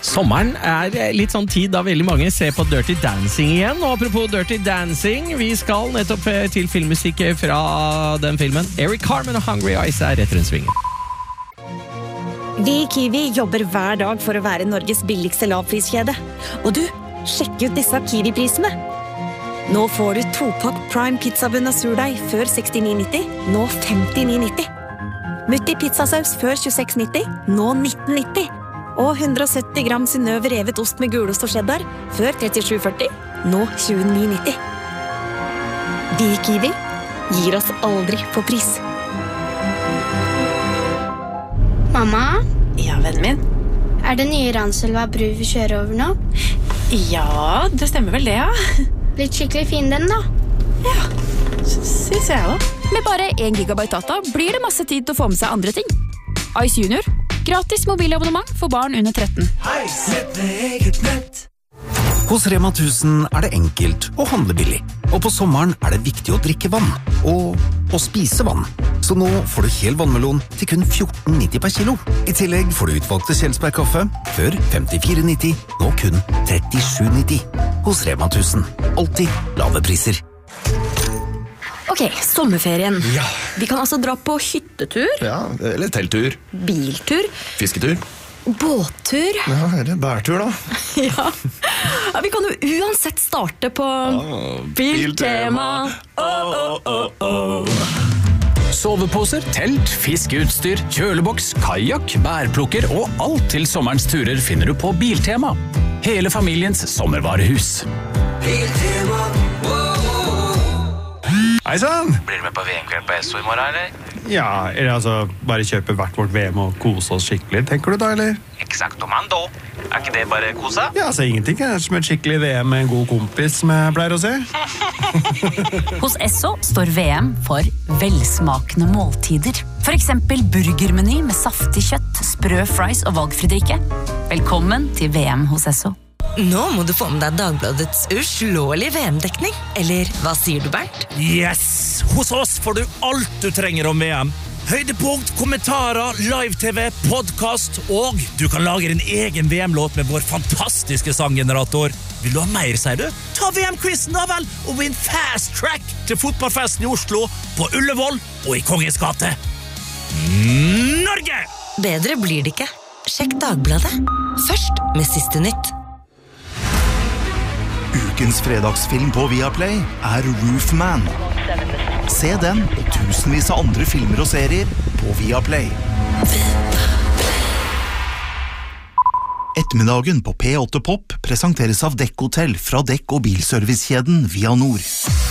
Sommeren litt sånn tid da veldig mange ser på Dirty Dancing igjen. Og apropos Dirty Dancing, vi skal nettopp til filmmusikk fra den filmen. Eric Carmen og Hungry Eyes rett rundt svingen. Vi i Kiwi jobber hver dag for å være Norges billigste lavpriskjede. Og du, sjekk ut disse Kiwi-prisene. Nå får du 2-pakk Prime pizzabunn og surdeig før 69,90, nå 59,90. Mutti pizzasaus før 26,90, nå 19,90. Og 170 gram Synnøve revet ost med gulost og cheddar før 37,40, nå 29,90. Vi i Kiwi gir oss aldri på pris. Mamma? Ja, vennen min? Det nye Ranselva bru vi kjører over nå? Ja, det stemmer vel det, ja. Blitt skikkelig fin den da? Ja, synes jeg også. Med bare 1 gigabyte data blir det masse tid til å få med seg andre ting. Ice Junior, gratis mobilabonnement for barn under 13. Hos Rema 1000 det enkelt å handle billig. Og på sommeren det viktig å drikke vann. Og å spise vann. Så nå får du hel vannmelon til kun 14,90 per kilo. I tillegg får du utvalgte Kjelsberg-kaffe før 54,90, nå kun 37,90. Hos Rema 1000. Alltid lave priser. Ok, sommerferien. Ja. Vi kan altså dra på hyttetur, Ja, eller telttur, biltur, fisketur. båttur. Ja, eller bærtur da. Ja, vi kan jo uansett starte på Biltema. Soveposer, telt, fiskeutstyr, kjøleboks, kajak, bærplukker og alt til sommerens turer finner du på Biltema. Hele familiens sommervarehus. Biltema. Hei sann! Blir du med på VM-kveld på SO i morgen, eller? Ja, eller altså, bare kjøpe hvert vårt VM og kose oss skikkelig, tenker du da, eller? Exakto mando. Ikke det bare kosa? Ja, altså ingenting som et skikkelig VM med en god kompis, som jeg pleier å se. Hos Esso står VM for velsmakende måltider. For eksempel burgermeny med saftig kjøtt, sprø fries og valgfri drikke. Velkommen til VM hos Esso. Nå må du få med deg Dagbladets uslåelige VM-dekning. Eller hva sier du, Bernt? Yes! Hos oss får du alt du trenger om VM. Høydepunkt, kommentarer, live-tv, podcast, og du kan lage din egen VM-låt med vår fantastiske sanggenerator. Vil du ha mer, sier du? Ta VM-quizen da vel, og vinn fast track til fotballfesten i Oslo, på Ullevål og i Kongens gate. Norge! Bedre blir det ikke. Sjekk Dagbladet. Først med siste nytt. Ukens fredagsfilm på Viaplay Roofman. Se den og tusenvis av andre filmer og serier på Viaplay. Ettermiddagen på P8 Pop presenteres av Dekk Hotel fra dekk- og bilservicekjeden Via Nord.